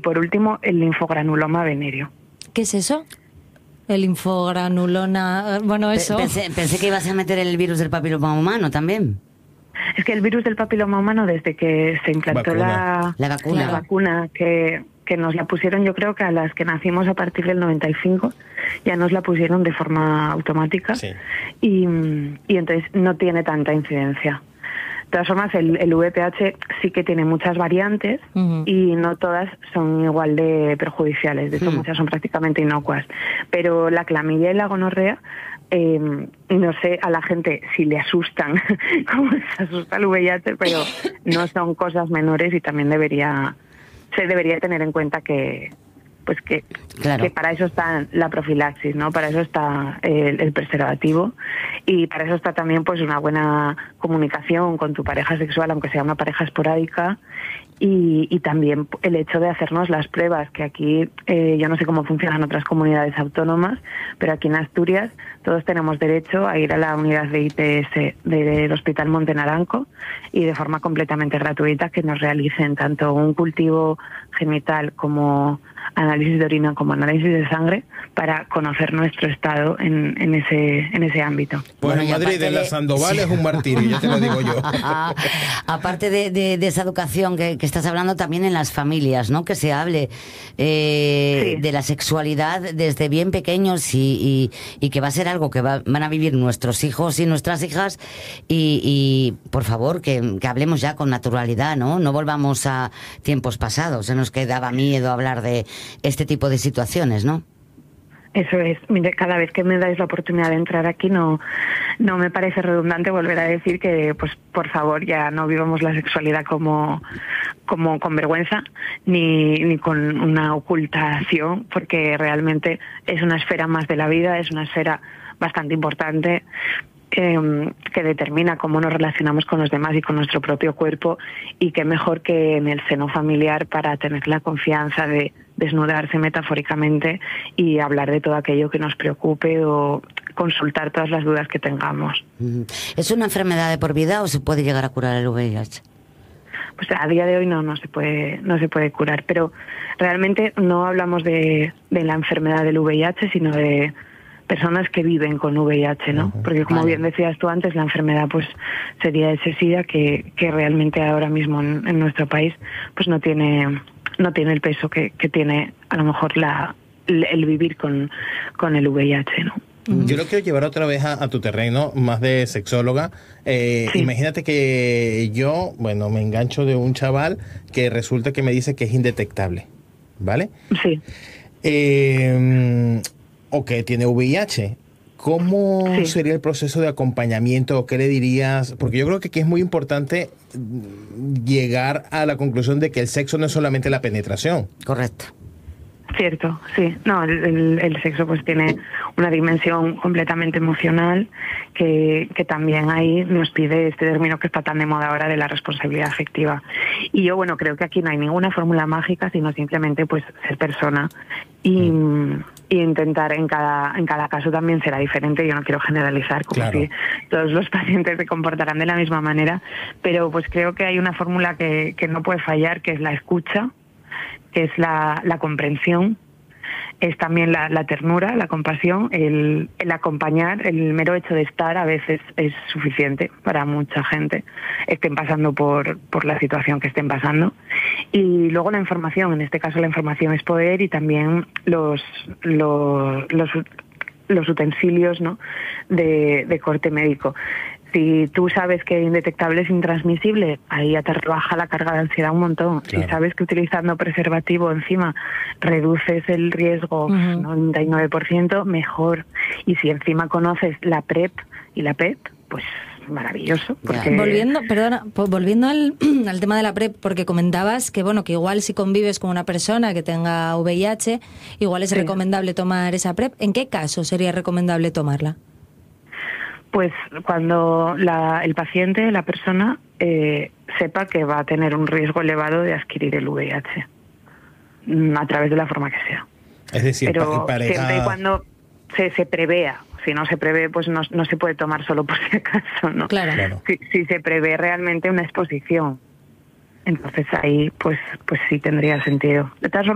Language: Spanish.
por último, el linfogranuloma venéreo. ¿Qué es eso? El linfogranulona... Bueno, eso... Pensé que ibas a meter el virus del papiloma humano también. Es que el virus del papiloma humano, desde que se implantó la vacuna que nos la pusieron, yo creo que a las que nacimos a partir del 95, ya nos la pusieron de forma automática. Sí. Y entonces no tiene tanta incidencia. De todas formas, el VPH sí que tiene muchas variantes y no todas son igual de perjudiciales. De hecho, muchas son prácticamente inocuas. Pero la clamidia y la gonorrea, no sé a la gente si le asustan como se asusta el VIH, pero no son cosas menores y también se debería tener en cuenta que para eso está la profilaxis, ¿no? Para eso está el preservativo y para eso está también pues una buena comunicación con tu pareja sexual, aunque sea una pareja esporádica, y también el hecho de hacernos las pruebas, que aquí yo no sé cómo funcionan otras comunidades autónomas, pero aquí en Asturias todos tenemos derecho a ir a la unidad de ITS del Hospital Monte Naranco y de forma completamente gratuita que nos realicen tanto un cultivo genital como análisis de orina como análisis de sangre para conocer nuestro estado en ese ámbito. Pues en Madrid, en la Sandoval, es un martirio, ya te lo digo yo. Aparte de esa educación que estás hablando, también en las familias, ¿no? Que se hable de la sexualidad desde bien pequeños y que va a ser algo que van a vivir nuestros hijos y nuestras hijas y por favor, que hablemos ya con naturalidad, ¿no? No volvamos a tiempos pasados en los que daba miedo hablar de este tipo de situaciones, ¿no? Eso es. Mire, cada vez que me dais la oportunidad de entrar aquí no me parece redundante volver a decir que, pues, por favor, ya no vivamos la sexualidad como con vergüenza ni con una ocultación, porque realmente es una esfera más de la vida, es una esfera bastante importante que determina cómo nos relacionamos con los demás y con nuestro propio cuerpo, y qué mejor que en el seno familiar para tener la confianza de desnudarse metafóricamente y hablar de todo aquello que nos preocupe o consultar todas las dudas que tengamos. ¿Es una enfermedad de por vida o se puede llegar a curar el VIH? Pues a día de hoy no se puede curar, pero realmente no hablamos de la enfermedad del VIH, sino de personas que viven con VIH, ¿no? Porque como bien decías tú antes, la enfermedad pues sería ese SIDA que realmente ahora mismo en nuestro país pues no tiene el peso que tiene a lo mejor el vivir con el VIH, ¿no? Yo lo quiero llevar otra vez a tu terreno, más de sexóloga. Sí. Imagínate que yo, me engancho de un chaval que resulta que me dice que es indetectable, ¿vale? Sí. O que tiene VIH. ¿Cómo sería el proceso de acompañamiento? ¿Qué le dirías? Porque yo creo que aquí es muy importante llegar a la conclusión de que el sexo no es solamente la penetración. Correcto. Cierto, sí. No, el sexo pues tiene una dimensión completamente emocional que también ahí nos pide este término que está tan de moda ahora de la responsabilidad afectiva. Y yo, creo que aquí no hay ninguna fórmula mágica, sino simplemente pues ser persona y intentar en cada caso también será diferente. Yo no quiero generalizar como si todos los pacientes se comportarán de la misma manera, pero pues creo que hay una fórmula que no puede fallar, que es la escucha, que es la comprensión, es también la ternura, la compasión, el acompañar. El mero hecho de estar a veces es suficiente para mucha gente, estén pasando por la situación que estén pasando. Y luego la información, en este caso la información es poder, y también los utensilios, ¿no?, de corte médico. Si tú sabes que indetectable es intransmisible, ahí ya te rebaja la carga de ansiedad un montón. Claro. Si sabes que utilizando preservativo encima reduces el riesgo 99%, mejor. Y si encima conoces la PrEP y la PEP, pues maravilloso. Porque... Volviendo al tema de la PrEP, porque comentabas que que igual si convives con una persona que tenga VIH, igual es recomendable tomar esa PrEP. ¿En qué caso sería recomendable tomarla? Pues cuando el paciente, la persona, sepa que va a tener un riesgo elevado de adquirir el VIH, a través de la forma que sea. Es decir, pero siempre y cuando se prevea. Si no se prevé, pues no se puede tomar solo por si acaso, ¿no? Claro. Si se prevé realmente una exposición, entonces ahí pues sí tendría sentido. De todas formas,